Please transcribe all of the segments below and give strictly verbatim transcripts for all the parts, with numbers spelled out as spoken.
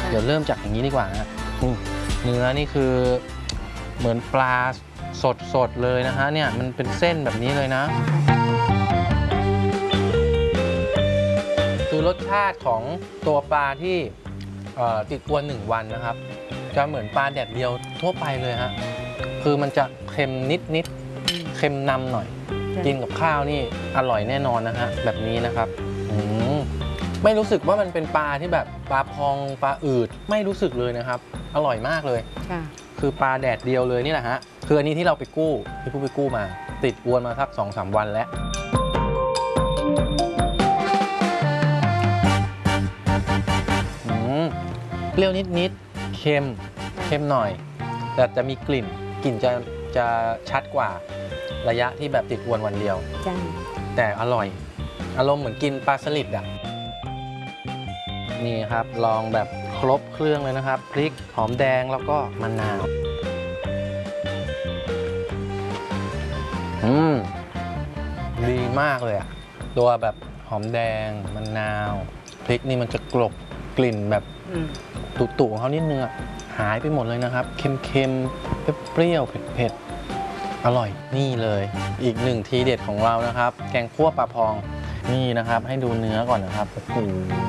เดี๋ยวเริ่มจากอย่างนี้ดีกว่านะเนื้อนี่คือเหมือนปลาสดๆเลยนะฮะเนี่ยมันเป็นเส้นแบบนี้เลยนะคือรสชาติของตัวปลาที่ติดอวนหนึ่งวันนะครับจะเหมือนปลาแดดเดียวทั่วไปเลยฮะคือมันจะเค็มนิดๆเค็มนำหน่อยกินกับข้าวนี่อร่อยแน่นอนนะฮะแบบนี้นะครับไม่รู้สึกว่ามันเป็นปลาที่แบบปลาพองปลาอืดไม่รู้สึกเลยนะครับอร่อยมากเลยคือปลาแดดเดียวเลยนี่แหละฮะคืออันนี้ที่เราไปกู้ที่ผู้ไปกู้มาติดอวนมาสักสองสามวันแล้วเปรี้ยวนิดๆเค็มเค็มหน่อยแต่จะมีกลิ่นกลิ่นจะจะชัดกว่าระยะที่แบบติดอวนวันเดียวแต่อร่อยอารมณ์เหมือนกินปลาสลิดอ่ะนี่ครับลองแบบครบเครื่องเลยนะครับพริกหอมแดงแล้วก็มะนาวอืมดีมากเลยอ่ะตัวแบบหอมแดงมะนาวพริกนี่มันจะกลบกลิ่นแบบตุ่ๆของเขานิดนึงอ่ะหายไปหมดเลยนะครับเค็มๆเปรี้ยวๆเผ็ดๆอร่อยนี่เลยอีกหนึ่งทีเด็ดของเรานะครับแกงคั่วปลาพองนี่นะครับให้ดูเนื้อก่อนนะครับโอ้โห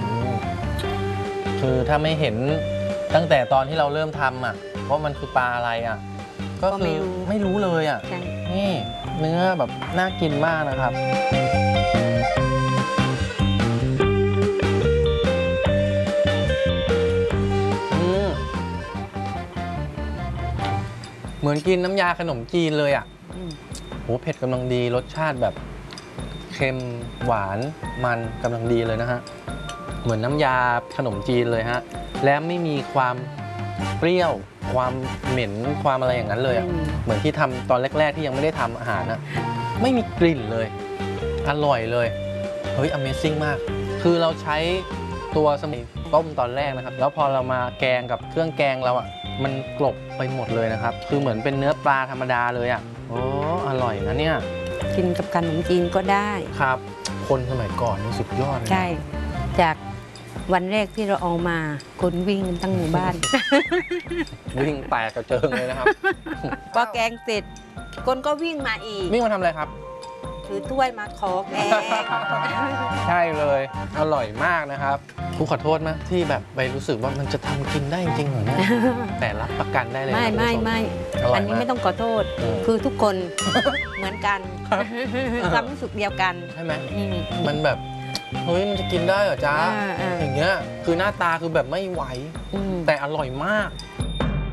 คือถ้าไม่เห็นตั้งแต่ตอนที่เราเริ่มทำอ่ะว่ามันคือปลาอะไรอ่ะก็คือไม่รู้เลยอ่ะนี่เนื้อแบบน่ากินมากนะครับเหมือนกินน้ำยาขนมจีนเลยอ่ะโหเผ็ดกำลังดีรสชาติแบบเค็มหวานมันกำลังดีเลยนะฮะเหมือนน้ำยาขนมจีนเลยฮะและไม่มีความเปรี้ยวความเหม็นความอะไรอย่างนั้นเลยอ่ะเหมือนที่ทำตอนแรกๆที่ยังไม่ได้ทำอาหารนะไม่มีกลิ่นเลยอร่อยเลยเฮ้ย Amazing มากคือเราใช้ตัวสมุนต้มตอนแรกนะครับแล้วพอเรามาแกงกับเครื่องแกงเราอ่ะมันกลบไปหมดเลยนะครับคือเหมือนเป็นเนื้อปลาธรรมดาเลยอ่ะโอ้อร่อยนะเนี่ยกินกับขนมจีนก็ได้ครับคนสมัยก่อนนี่สุดยอดเลยใช่จากวันแรกที่เราเอามาคนวิ่งกันตั้งหมู่บ้านวิ่งแตกกระเจิงเลยนะครับพอแกงเสร็จคนก็วิ่งมาอีกวิ่งมาทำอะไรครับถือถ้วยมาขอแกงใช่เลยอร่อยมากนะครับผู้ขอโทษนะที่แบบไปรู้สึกว่ามันจะทำกินได้จริงเหรอเนี่ยแต่รับประกันได้เลยไม่ไม่ไม่อันนี้ไม่ต้องขอโทษคือทุกคนเหมือนกันความรู้สึกเดียวกันใช่ไหมมันแบบเฮ้ยมันจะกินได้เหรอจ๊ะอย่างเงี้ยคือหน้าตาคือแบบไม่ไหวแต่อร่อยมาก